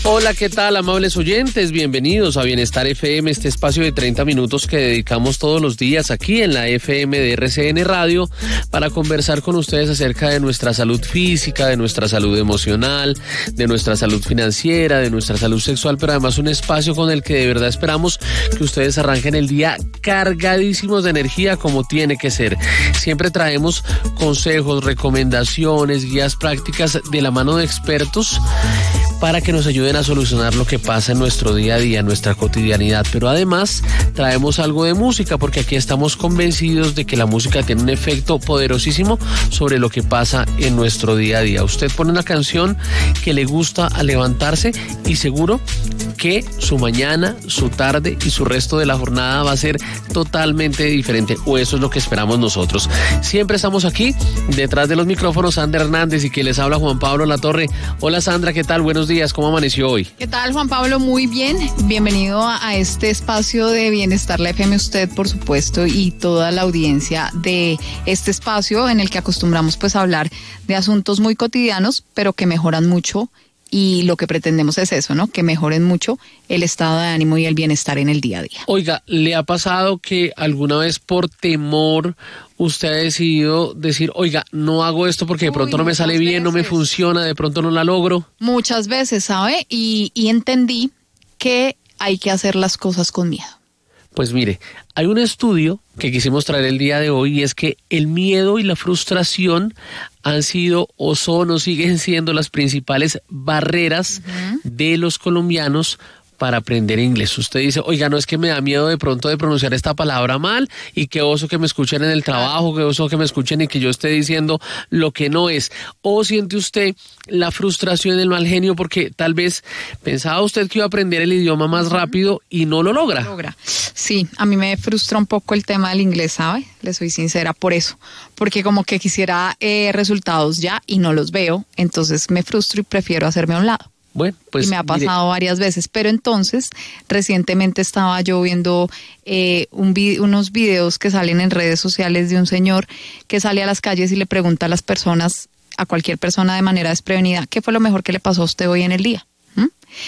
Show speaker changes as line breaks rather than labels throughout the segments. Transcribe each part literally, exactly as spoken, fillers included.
Hola, ¿qué tal, amables oyentes? Bienvenidos a Bienestar F M, este espacio de treinta minutos que dedicamos todos los días aquí en la F M de R C N Radio para conversar con ustedes acerca de nuestra salud física, de nuestra salud emocional, de nuestra salud financiera, de nuestra salud sexual, pero además un espacio con el que de verdad esperamos que ustedes arranquen el día cargadísimos de energía como tiene que ser. Siempre traemos consejos, recomendaciones, guías prácticas de la mano de expertos para que nos ayuden a solucionar lo que pasa en nuestro día a día, en nuestra cotidianidad, pero además traemos algo de música porque aquí estamos convencidos de que la música tiene un efecto poderosísimo sobre lo que pasa en nuestro día a día. Usted pone una canción que le gusta al levantarse y seguro que su mañana, su tarde y su resto de la jornada va a ser totalmente diferente, o eso es lo que esperamos nosotros. Siempre estamos aquí, detrás de los micrófonos, Sandra Hernández, y que les habla Juan Pablo Latorre. Hola Sandra, ¿qué tal? Buenos días, ¿cómo amaneció hoy?
¿Qué tal, Juan Pablo? Muy bien, bienvenido a, a este espacio de Bienestar, la F M, usted por supuesto y toda la audiencia de este espacio en el que acostumbramos pues a hablar de asuntos muy cotidianos, pero que mejoran mucho. Y lo que pretendemos es eso, ¿no? Que mejoren mucho el estado de ánimo y el bienestar en el día a día.
Oiga, ¿le ha pasado que alguna vez por temor usted ha decidido decir, oiga, no hago esto porque de pronto Uy, no me sale bien, veces. no me funciona, de pronto no la logro?
Muchas veces, ¿sabe? Y, y entendí que hay que hacer las cosas con miedo.
Pues mire, hay un estudio que quisimos traer el día de hoy y es que el miedo y la frustración han sido o son o siguen siendo las principales barreras uh-huh. de los colombianos para aprender inglés. Usted dice, oiga, no es que me da miedo de pronto de pronunciar esta palabra mal y qué oso que me escuchen en el trabajo, qué oso que me escuchen y que yo esté diciendo lo que no es. O siente usted la frustración, el mal genio porque tal vez pensaba usted que iba a aprender el idioma más uh-huh. rápido y no lo logra.
logra. Sí, a mí me frustra un poco el tema del inglés, ¿sabe? Le soy sincera por eso. Porque como que quisiera eh, resultados ya y no los veo, entonces me frustro y prefiero hacerme a un lado.
Bueno, pues,
y me ha pasado mire. varias veces, pero entonces recientemente estaba yo viendo eh, un vi- unos videos que salen en redes sociales de un señor que sale a las calles y le pregunta a las personas, a cualquier persona de manera desprevenida, ¿qué fue lo mejor que le pasó a usted hoy en el día? ¿Mm?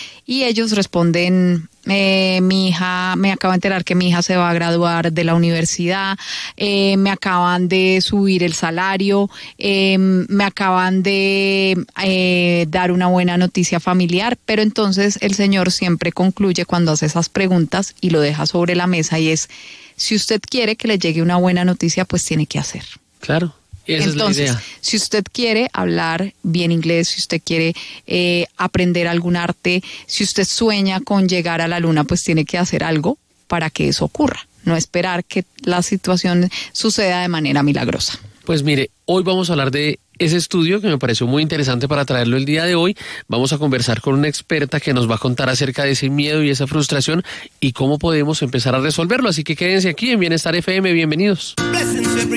Y ellos responden, eh, mi hija, me acabo de enterar que mi hija se va a graduar de la universidad, eh, me acaban de subir el salario, eh, me acaban de eh, dar una buena noticia familiar, pero entonces el señor siempre concluye cuando hace esas preguntas y lo deja sobre la mesa y es, si usted quiere que le llegue una buena noticia, pues tiene que hacer.
Claro. Esa
Entonces,
es la idea.
Si usted quiere hablar bien inglés, si usted quiere eh, aprender algún arte, si usted sueña con llegar a la luna, pues tiene que hacer algo para que eso ocurra. No esperar que la situación suceda de manera milagrosa.
Pues mire, hoy vamos a hablar de ese estudio que me pareció muy interesante para traerlo el día de hoy. Vamos a conversar con una experta que nos va a contar acerca de ese miedo y esa frustración y cómo podemos empezar a resolverlo. Así que quédense aquí en Bienestar F M. Bienvenidos.